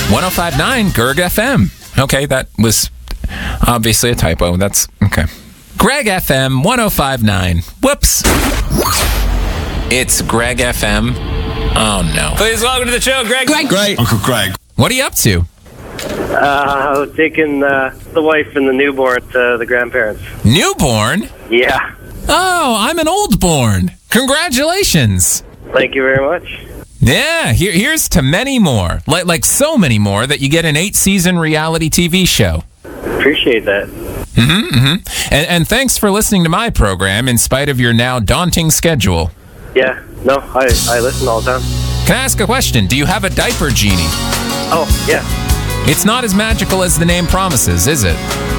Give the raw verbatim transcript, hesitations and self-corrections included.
one oh five point nine Gerg F M. Okay, that was obviously a typo. That's okay. Greg F M one oh five point nine. Whoops. It's Greg F M. Oh, no. Please welcome to the show, Greg. Greg. Greg. Uncle Greg. What are you up to? Uh, taking uh, the wife and the newborn to the grandparents. Newborn? Yeah. Oh, I'm an old born. Congratulations. Thank you very much. Yeah, here, here's to many more. Like, like so many more that you get an eight-season reality T V show. Appreciate that. Mm-hmm, mm-hmm. And, and thanks for listening to my program in spite of your now daunting schedule. Yeah. No, I, I listen all the time. Can I ask a question? Do you have a diaper genie? Oh, yeah. It's not as magical as the name promises, is it?